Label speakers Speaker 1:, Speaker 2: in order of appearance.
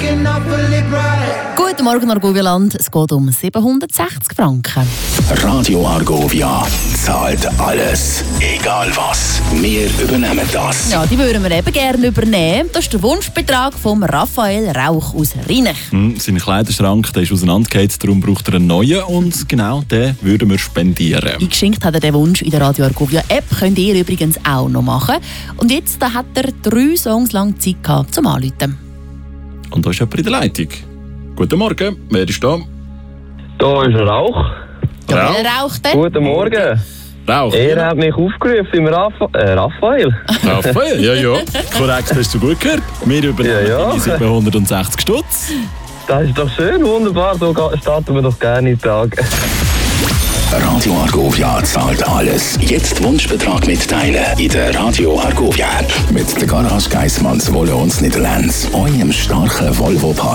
Speaker 1: Guten Morgen, Argovia-Land. Es geht um 760 Franken.
Speaker 2: Radio Argovia zahlt alles, egal was. Wir übernehmen das.
Speaker 1: Ja, die würden wir eben gerne übernehmen. Das ist der Wunschbetrag von Raphael Rauch aus Rheinich.
Speaker 3: Sein Kleiderschrank der ist auseinandergefallen, darum braucht er einen neuen und genau den würden wir spendieren.
Speaker 1: Eingeschenkt hat er den Wunsch in der Radio Argovia App. Könnt ihr übrigens auch noch machen. Und jetzt da hat er 3 Songs lang Zeit gehabt zum Anrufen.
Speaker 3: Und da ist jemand in der Leitung. Guten Morgen, wer ist da?
Speaker 4: Da ist Rauch.
Speaker 1: Ja, wer raucht denn?
Speaker 4: Guten Morgen.
Speaker 3: Rauch.
Speaker 4: Er hat mich aufgerufen im Raphael.
Speaker 3: Raphael, ja. Korrekt, hast du gut gehört. Wir übernehmen
Speaker 4: Ja.
Speaker 3: die 760 Stutz.
Speaker 4: Das ist doch schön, wunderbar. So starten wir doch gerne in den Tag.
Speaker 2: Radio Argovia zahlt alles. Jetzt Wunschbetrag mitteilen in der Radio Argovia App. Mit der Garage Geissmanns Wolle und Niederlands. Eurem starken Volvo-Partner.